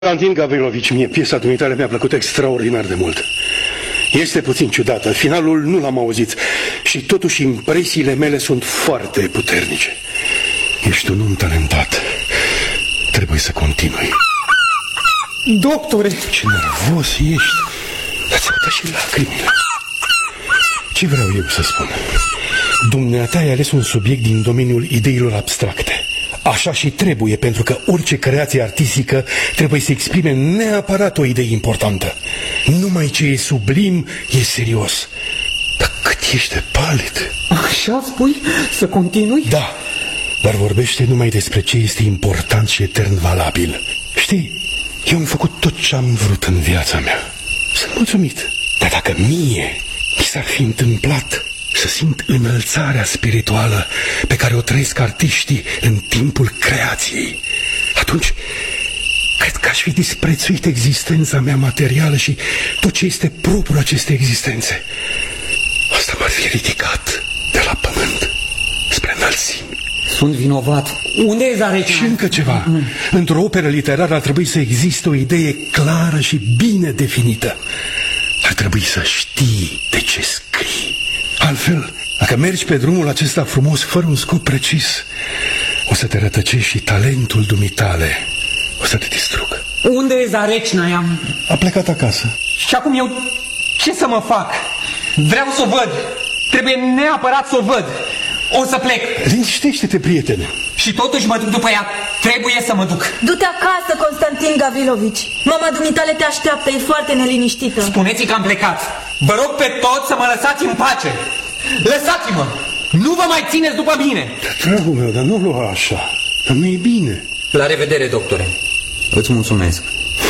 Constantin Gavrilovici, mie piesa dumitale mi-a plăcut extraordinar de mult. Este puțin ciudată, finalul nu l-am auzit și totuși impresiile mele sunt foarte puternice. Ești un om talentat. Trebuie să continui. Doctore! Ce nervos ești. Dar ți-au dat și lacrimile. Ce vreau eu să spun? Dumneata ai ales un subiect din domeniul ideilor abstracte. Așa și trebuie, pentru că orice creație artistică trebuie să exprime neapărat o idee importantă. Numai ce e sublim e serios. Dar cât ești de palid. Așa spui? Să continui? Da, dar vorbește numai despre ce este important și etern valabil. Știi, eu am făcut tot ce am vrut în viața mea. Sunt mulțumit. Dar dacă mie mi s-ar fi întâmplat să simt înălțarea spirituală pe care o trăiesc artiștii în timpul creației, atunci cred că aș fi disprețuit existența mea materială și tot ce este propriu acestei existențe. Asta m-ar fi ridicat de la pământ spre înălțimi. Sunt vinovat. Unde e Zarecina? Și încă ceva. Într-o operă literară ar trebui să existe o idee clară și bine definită. Ar trebui să știi de ce scrii. Altfel, dacă mergi pe drumul acesta frumos fără un scop precis, o să te rătăcești și talentul dumitale o să te distrugă. Unde e Zarecina? A plecat acasă. Și acum eu ce să mă fac? Vreau să o văd. Trebuie neapărat să o văd. O să plec. Liniștește-te, prietene. Și totuși mă duc după ea. Trebuie să mă duc. Du-te acasă, Constantin Gavrilovici. Mama dumitale te așteaptă, e foarte neliniștită. Spuneți că am plecat. Vă rog pe toți să mă lăsați în pace. Lăsați-mă. Nu vă mai țineți după mine. Dragul meu, dar nu lua așa. Dar nu e bine. La revedere, doctore. Îți mulțumesc.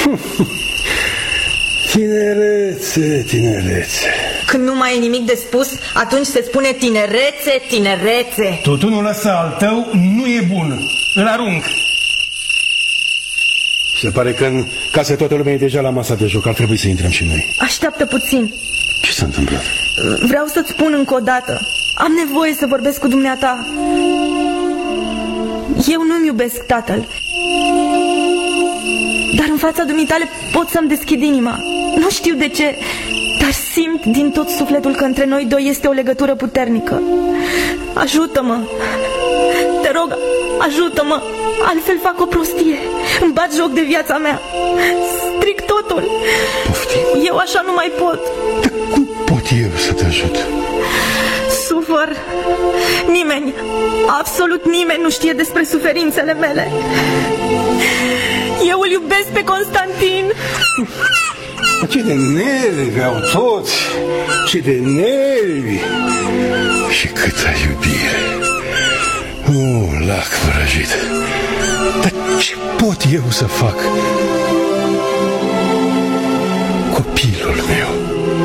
Tinerețe, tinerețe. Când nu mai e nimic de spus, atunci se spune tinerețe, tinerețe. Tutunul ăsta al tău nu e bun. Îl arunc. Se pare că în casă toată lumea e deja la masa de joc. Ar trebui să intrăm și noi. Așteaptă puțin. Ce s-a întâmplat? Vreau să-ți spun încă o dată. Am nevoie să vorbesc cu dumneata. Eu nu-mi iubesc tatăl, dar în fața dumitale pot să-mi deschid inima. Nu știu de ce, dar simt din tot sufletul că între noi doi este o legătură puternică. Ajută-mă. Te rog, ajută-mă. Altfel fac o prostie. Îmi bat joc de viața mea. Stric totul. Poftim? Eu așa nu mai pot. Dar cum pot eu să te ajut? Sufăr. Nimeni, absolut nimeni nu știe despre suferințele mele. Eu îl iubesc pe Constantin. Ce de nervi au toți. Ce de nervi. Și câtă iubire. Lac vrăjit. Dar ce pot eu să fac? Copilul meu.